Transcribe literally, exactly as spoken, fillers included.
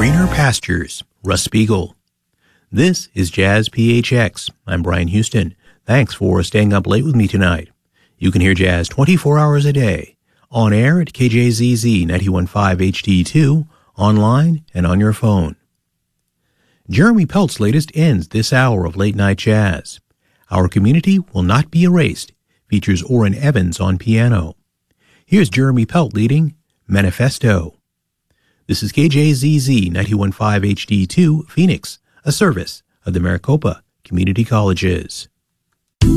Greener Pastures, Russ Spiegel. This is Jazz P H X. I'm Brian Houston. Thanks for staying up late with me tonight. You can hear jazz twenty-four hours a day, on air at K J Z Z ninety-one point five H D two, online and on your phone. Jeremy Pelt's latest ends this hour of Late Night Jazz. Our Community Will Not Be Erased features Orrin Evans on piano. Here's Jeremy Pelt leading Manifesto. This is K J Z Z ninety-one point five H D two, Phoenix, a service of the Maricopa Community Colleges.